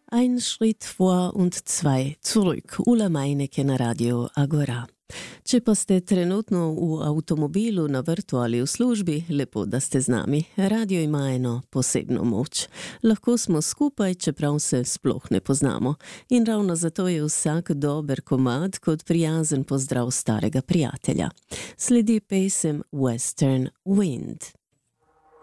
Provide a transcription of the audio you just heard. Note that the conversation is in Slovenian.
Ein Schritt vor und zwei zurück. Ula Meineke na Radio Agora. Če pa ste trenutno v avtomobilu na vrtu ali v službi, lepo, da ste z nami. Radio ima eno posebno moč. Lahko smo skupaj, čeprav se sploh ne poznamo. In ravno zato je vsak dober komad kot prijazen pozdrav starega prijatelja. Sledi pesem Western Wind.